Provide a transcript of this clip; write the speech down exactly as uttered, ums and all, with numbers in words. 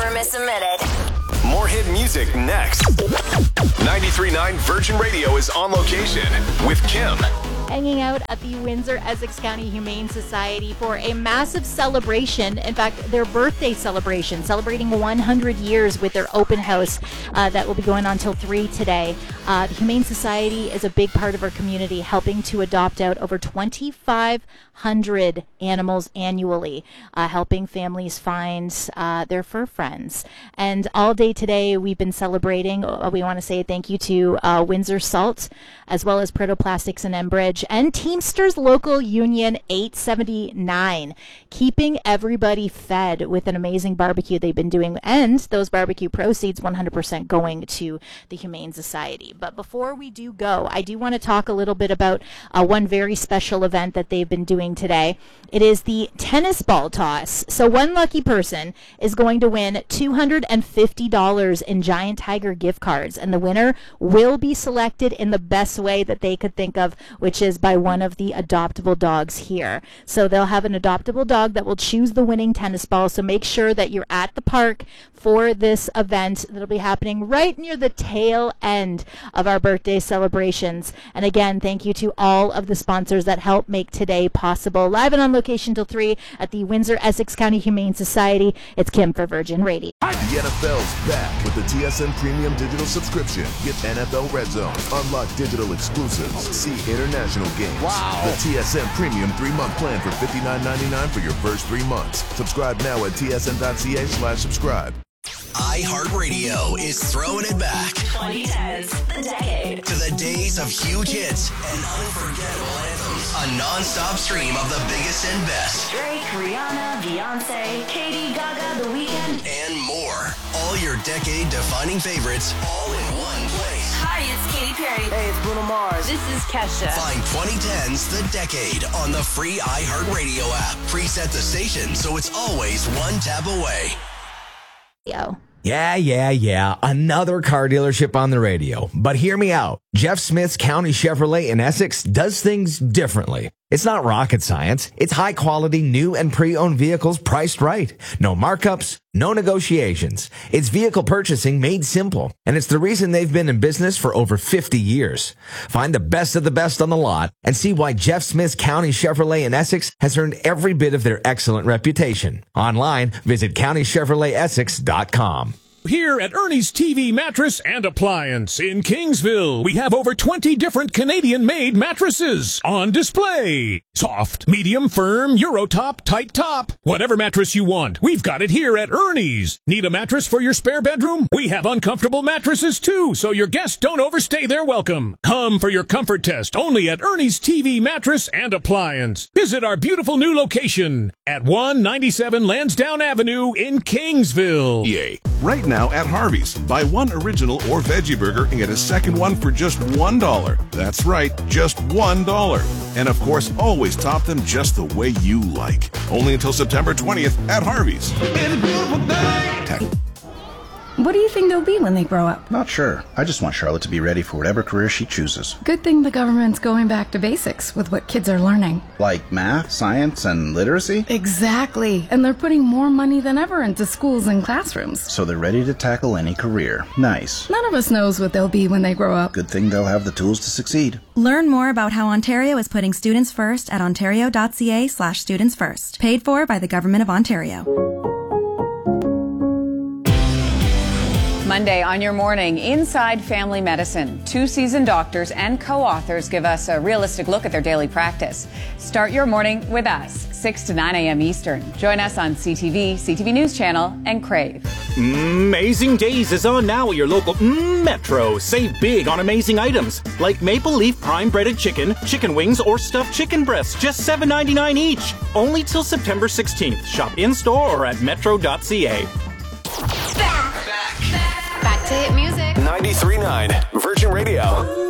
Never miss a minute. More hit music next. ninety-three point nine Virgin Radio is on location with Kim. Hanging out at the Windsor-Essex County Humane Society for a massive celebration. In fact, their birthday celebration, celebrating one hundred years with their open house uh, that will be going on till three today. Uh, the Humane Society is a big part of our community, helping to adopt out over twenty-five hundred animals annually, uh, helping families find uh, their fur friends. And all day today, we've been celebrating. Uh, we want to say thank you to uh, Windsor Salt, as well as Protoplastics and Enbridge, and Teamsters Local Union eight seventy-nine, keeping everybody fed with an amazing barbecue they've been doing, and those barbecue proceeds one hundred percent going to the Humane Society. But before we do go, I do want to talk a little bit about uh, one very special event that they've been doing today. It is the tennis ball toss. So one lucky person is going to win two hundred fifty dollars in Giant Tiger gift cards, and the winner will be selected in the best way that they could think of, which is by one of the adoptable dogs here. So they'll have an adoptable dog that will choose the winning tennis ball. So make sure that you're at the park for this event that'll be happening right near the tail end of our birthday celebrations. And again, thank you to all of the sponsors that help make today possible. Live and on location till three at the Windsor-Essex County Humane Society. It's Kim for Virgin Radio. The N F L's back with the T S N Premium Digital Subscription. Get N F L Red Zone, unlock digital exclusives, see international games. Wow. The T S N Premium three-month plan for fifty-nine ninety-nine for your first three months. Subscribe now at T S N dot C A slash subscribe. iHeartRadio is throwing it back. twenty tens, the decade. To the days of huge hits and unforgettable anthems. A non-stop stream of the biggest and best. Drake, Rihanna, Beyonce, Katy, Gaga, The Weeknd, and more. All your decade-defining favorites, all in one place. Hi, it's Katy Perry. Hey, it's Bruno Mars. This is Kesha. Find twenty tens The Decade on the free iHeartRadio app. Preset the station so it's always one tap away. Yo. Yeah, yeah, yeah. Another car dealership on the radio. But hear me out. Jeff Smith's County Chevrolet in Essex does things differently. It's not rocket science. It's high quality new and pre-owned vehicles priced right. No markups, no negotiations. It's vehicle purchasing made simple. And it's the reason they've been in business for over fifty years. Find the best of the best on the lot and see why Jeff Smith's County Chevrolet in Essex has earned every bit of their excellent reputation. Online, visit county chevrolet essex dot com. Here at Ernie's T V Mattress and Appliance in Kingsville, we have over twenty different Canadian-made mattresses on display. Soft, medium, firm, Eurotop, tight top. Whatever mattress you want, we've got it here at Ernie's. Need a mattress for your spare bedroom? We have uncomfortable mattresses too, so your guests don't overstay their welcome. Come for your comfort test only at Ernie's T V Mattress and Appliance. Visit our beautiful new location at one ninety-seven Lansdowne Avenue in Kingsville. Yay. Right now at Harvey's, buy one original or veggie burger and get a second one for just one dollar. That's right, just one dollar. And of course, always top them just the way you like. Only until September twentieth at Harvey's. It's a beautiful day. What do you think they'll be when they grow up? Not sure. I just want Charlotte to be ready for whatever career she chooses. Good thing the government's going back to basics with what kids are learning. Like math, science, and literacy? Exactly. And they're putting more money than ever into schools and classrooms. So they're ready to tackle any career. Nice. None of us knows what they'll be when they grow up. Good thing they'll have the tools to succeed. Learn more about how Ontario is putting students first at ontario dot c a slash students first. Paid for by the Government of Ontario. Monday on your morning, Inside Family Medicine. Two seasoned doctors and co-authors give us a realistic look at their daily practice. Start your morning with us, six to nine a.m. Eastern. Join us on C T V, C T V News Channel, and Crave. Amazing Days is on now at your local mm, Metro. Save big on amazing items like Maple Leaf Prime Breaded Chicken, chicken wings, or stuffed chicken breasts, just seven ninety-nine each. Only till September sixteenth. Shop in-store or at metro dot c a. Back to hit music. ninety-three point nine Virgin Radio.